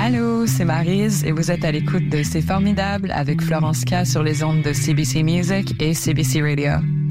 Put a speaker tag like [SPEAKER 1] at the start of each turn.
[SPEAKER 1] Allô, c'est Maryse et vous êtes à l'écoute de C'est formidable avec Florence K sur les ondes de CBC Music et CBC Radio.